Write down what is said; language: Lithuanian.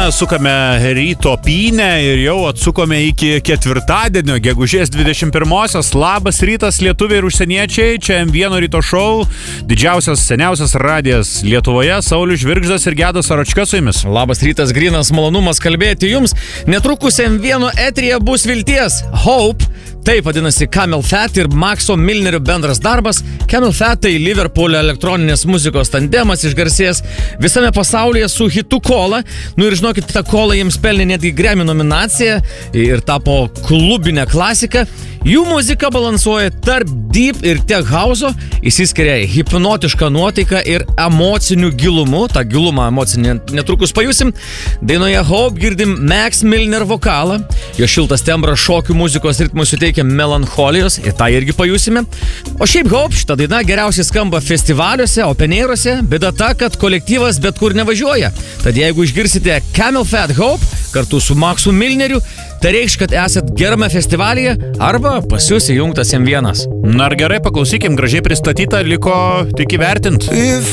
sukame ryto pynę ir jau atsukome iki ketvirtadienio, gegužės 21-osios. Labas rytas lietuviai ir užsieniečiai, čia M1 ryto šou, didžiausias, seniausias radijas Lietuvoje, Saulius Žvirgždas ir Gedas Aračka su jumis. Labas rytas, grynas malonumas kalbėti jums. Netrukus M1 eteryje bus vilties Hope. Taip vadinasi Camel Fat ir Maxo Milnerio bendras darbas. Camel Fat tai Liverpoolio elektroninės muzikos tandemas išgarsėjęs visame pasaulyje su hitu Cola. Nu ir žinokit, ta Cola jiems pelnė netgi Grammy nominaciją ir tapo klubinę klasiką. Jų muzika balansuoja tarp deep ir tech house'o, įsiskiria hipnotišką nuotaiką ir emocinių gilumų. Ta gilumą emocinį netrukus pajusim. Dainoje Hope girdim Max Milner vokalą. Jo šiltas tembras šokių muzikos ritmui suteikia melancholijos ir tą irgi pajusime. O šiaip Hope šitą dainą geriausiai skamba festivaliuose, openeiruose, bėda ta, kad kolektyvas bet kur nevažiuoja. Tad jeigu išgirsite Camel Fat Hope kartu su Maxu Milneriu, tai reikš, kad esat gerame festivalyje arba pas jūs įjungtas M1. Na ir gerai, paklausykim, gražiai pristatyta, liko tik įvertint. If